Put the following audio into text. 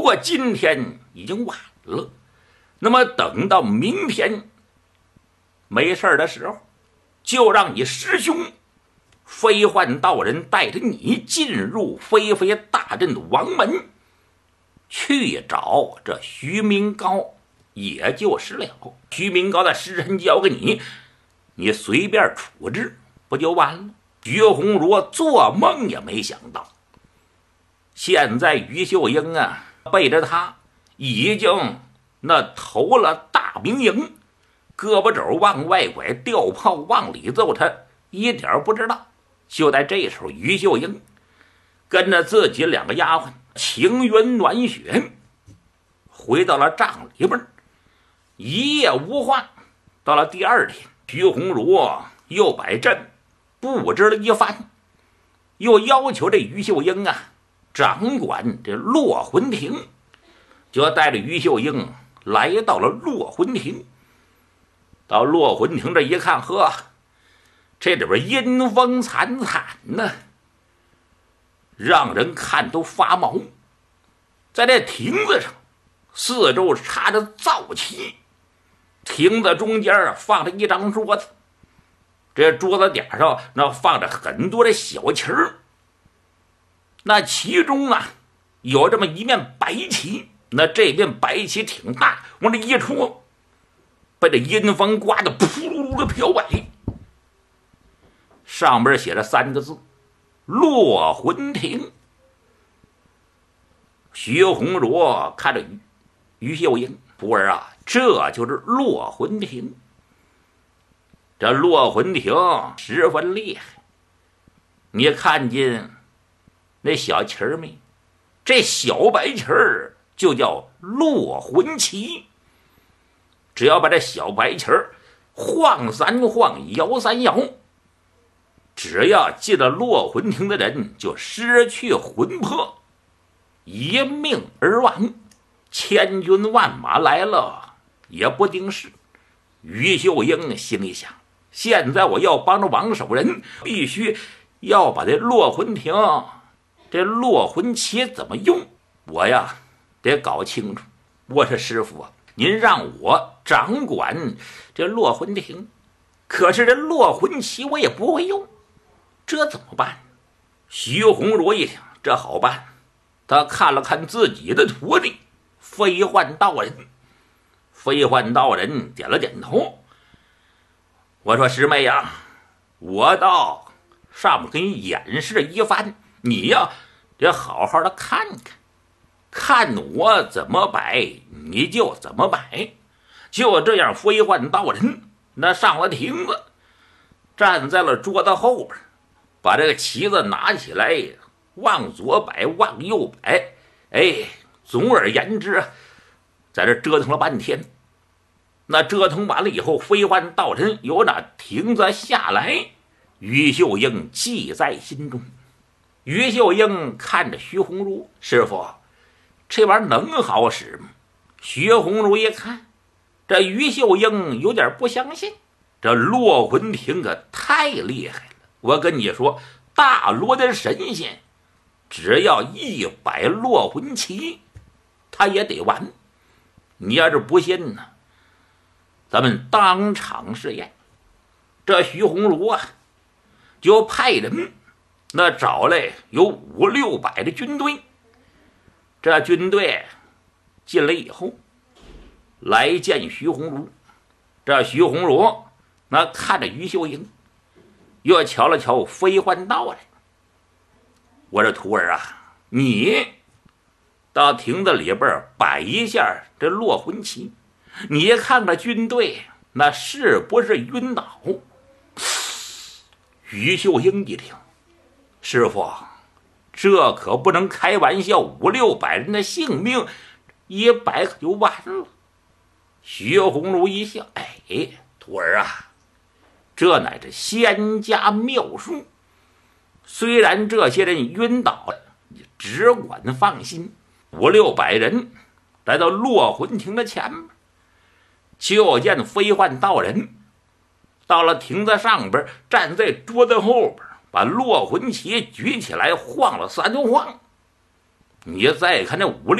过今天已经晚了，那么等到明天没事的时候，就让你师兄飞幻道人带着你进入飞飞大阵的王门，去找这徐明高，也就是了。徐明高的尸身交给你，你随便处置不就完了？徐红茹做梦也没想到，现在于秀英啊，背着他已经那投了大明营，胳膊肘往外拐，吊炮往里揍，他一点不知道。就在这时候，于秀英跟着自己2个丫鬟晴云暖雪回到了帐里边，一夜无话。到了第二天，徐红茹又摆阵布置了一番，又要求这于秀英啊掌管这落魂亭，就带着于秀英来到了落魂亭。到落魂亭这一看，呵，这里边阴风惨惨呢，让人看都发毛。在这亭子上四周插着皂旗，亭子中间放着一张桌子，这桌子顶上那放着很多的小旗儿，那其中啊有这么一面白旗，那这面白旗挺大，往这一戳，被这阴风刮得扑噜噜的飘摆，上边写着3个字：落魂亭。徐红茹看着于秀英，徒儿啊，这就是落魂亭。这落魂亭十分厉害，你看见那小旗儿没？这小白旗儿就叫落魂旗。只要把这小白旗儿晃3晃，摇3摇，只要进了落魂亭的人就失去魂魄，一命而亡。千军万马来了也不定事。于秀英心里想，现在我要帮着王守仁，必须要把这落魂亭这落魂旗怎么用，我呀得搞清楚。我说师傅啊，您让我掌管这落魂亭，可是这落魂旗我也不会用，这怎么办？徐红茹一想，这好办。他看了看自己的徒弟飞幻道人，飞幻道人点了点头。我说师妹呀，我到上面给你演示一番，你呀得好好的看看，看我怎么摆你就怎么摆。就这样，飞幻道人那上了亭子，站在了桌子后边，把这个旗子拿起来，往左摆往右摆，总而言之在这折腾了半天。那折腾完了以后，飞幻道人由那亭子下来，于秀英记在心中。于秀英看着徐红茹，师傅，这玩意儿能好使吗？徐红茹一看，这于秀英有点不相信，这落魂亭可太厉害了。我跟你说，大罗的神仙只要一摆落魂旗，他也得完。你要是不信呢，咱们当场试验。这徐红茹啊，就派人那找来有5、6百的军队。这军队进来以后，来见徐红茹。这徐红茹那看着于秀英，又瞧了瞧飞幻道人。我这徒儿啊，你到亭子里边摆一下这落魂旗，你看看军队那是不是晕倒？于秀英一听，师傅，这可不能开玩笑，5、6百人的性命一摆可就完了。徐红茹一笑，徒儿啊，这乃是仙家妙术，虽然这些人晕倒了，你只管放心。5、6百人来到落魂亭的前面，就见飞幻道人到了亭子上边，站在桌子后边，把落魂旗举起来晃了3晃。你再看这5、